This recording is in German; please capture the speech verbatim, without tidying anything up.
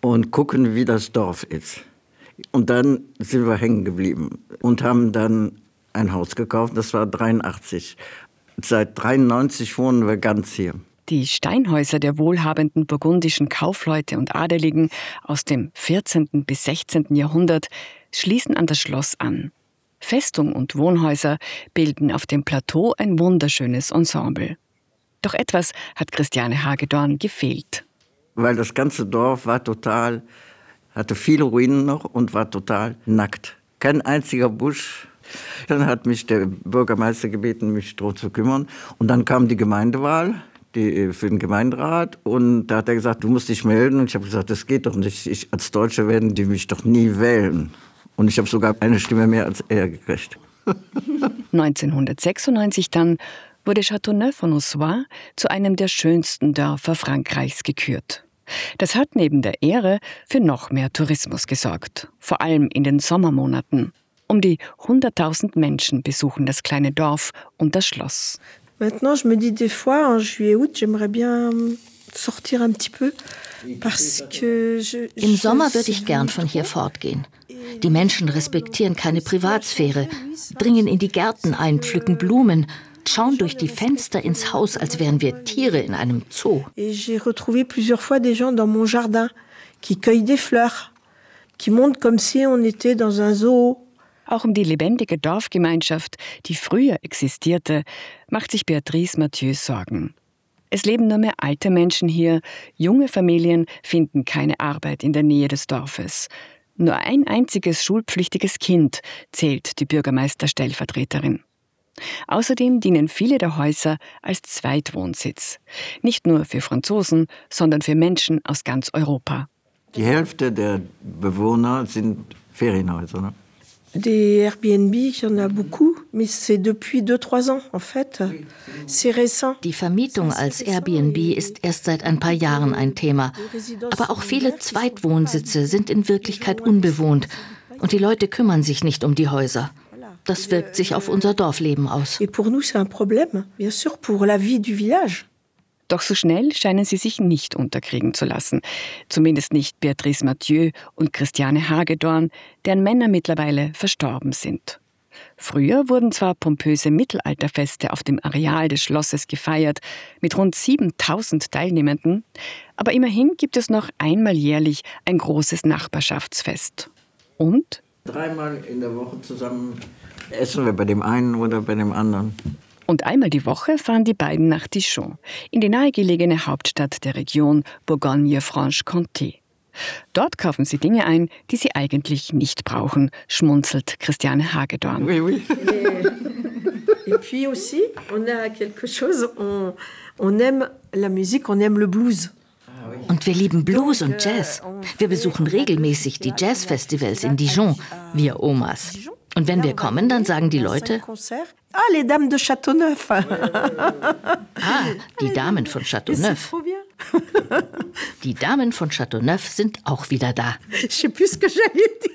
und gucken, wie das Dorf ist. Und dann sind wir hängen geblieben und haben dann ein Haus gekauft, das war dreiundachtzig. Seit dreiundneunzig wohnen wir ganz hier. Die Steinhäuser der wohlhabenden burgundischen Kaufleute und Adeligen aus dem vierzehnten bis sechzehnten Jahrhundert schließen an das Schloss an. Festung und Wohnhäuser bilden auf dem Plateau ein wunderschönes Ensemble. Doch etwas hat Christiane Hagedorn gefehlt. Weil das ganze Dorf war total, hatte viele Ruinen noch und war total nackt. Kein einziger Busch. Dann hat mich der Bürgermeister gebeten, mich darum zu kümmern. Und dann kam die Gemeindewahl. Die, für den Gemeinderat, und da hat er gesagt, du musst dich melden. Und ich habe gesagt, das geht doch nicht. Ich, als Deutsche werden die mich doch nie wählen. Und ich habe sogar eine Stimme mehr als er gekriegt. neunzehnhundertsechsundneunzig dann wurde Châteauneuf-en-Auxois zu einem der schönsten Dörfer Frankreichs gekürt. Das hat neben der Ehre für noch mehr Tourismus gesorgt, vor allem in den Sommermonaten. Um die hunderttausend Menschen besuchen das kleine Dorf und das Schloss. Maintenant, je me dis des fois, en juillet, août, j'aimerais bien sortir un petit peu, parce que je, Im Sommer würde ich gern von hier fortgehen. Die Menschen respektieren keine Privatsphäre, dringen in die Gärten ein, pflücken Blumen, schauen durch die Fenster ins Haus, als wären wir Tiere in einem Zoo. Et j'ai retrouvé plusieurs fois des gens dans mon jardin qui cueillent des fleurs, qui montent comme si on était dans un zoo. Auch um die lebendige Dorfgemeinschaft, die früher existierte, macht sich Béatrice Mathieu Sorgen. Es leben nur mehr alte Menschen hier, junge Familien finden keine Arbeit in der Nähe des Dorfes. Nur ein einziges schulpflichtiges Kind zählt die Bürgermeisterstellvertreterin. Außerdem dienen viele der Häuser als Zweitwohnsitz. Nicht nur für Franzosen, sondern für Menschen aus ganz Europa. Die Hälfte der Bewohner sind Ferienhäuser, ne? Des Airbnb, il y en a beaucoup, mais c'est depuis deux, trois ans, en fait. C'est récent. Die Vermietung als Airbnb ist erst seit ein paar Jahren ein Thema. Aber auch viele Zweitwohnsitze sind in Wirklichkeit unbewohnt. Und die Leute kümmern sich nicht um die Häuser. Das wirkt sich auf unser Dorfleben aus. Et pour nous, c'est un problème, bien sûr, pour la vie du village. Doch so schnell scheinen sie sich nicht unterkriegen zu lassen. Zumindest nicht Béatrice Mathieu und Christiane Hagedorn, deren Männer mittlerweile verstorben sind. Früher wurden zwar pompöse Mittelalterfeste auf dem Areal des Schlosses gefeiert, mit rund siebentausend Teilnehmenden, aber immerhin gibt es noch einmal jährlich ein großes Nachbarschaftsfest. Und? Dreimal in der Woche zusammen essen wir bei dem einen oder bei dem anderen. Und einmal die Woche fahren die beiden nach Dijon, in die nahegelegene Hauptstadt der Region Bourgogne-Franche-Comté. Dort kaufen sie Dinge ein, die sie eigentlich nicht brauchen, schmunzelt Christiane Hagedorn. Oui, oui. Et, et puis aussi, on a quelque chose, on, on aime la musique, on aime le blues. Und wir lieben Blues und Jazz. Wir besuchen regelmäßig die Jazzfestivals in Dijon, wir Omas. Und wenn wir kommen, dann sagen die Leute, ah, les Dames de Châteauneuf. Ah, die Damen von Châteauneuf. Die Damen von Châteauneuf sind auch wieder da. Je sais plus ce que j'allais dire.